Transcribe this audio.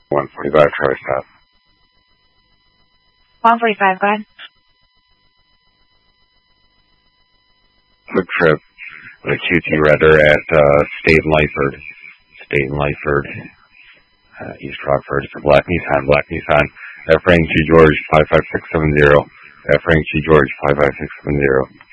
145, Travis Stop. 145, go ahead. Quick trip with a QT Redder at State and Lyford, East Rockford. It's a black Nissan. F. Frank G. George 55670. F. Frank G. George 55670.